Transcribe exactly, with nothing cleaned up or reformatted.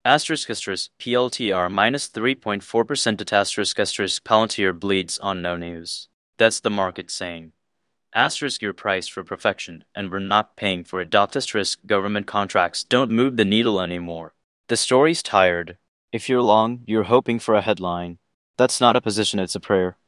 Asterisk asterisk P L T R minus three point four percent at asterisk asterisk Palantir bleeds on no news. That's the market saying. Asterisk your price for perfection, and we're not paying for it. Dot asterisk government contracts don't move the needle anymore. The story's tired. If you're long, you're hoping for a headline. That's not a position, it's a prayer.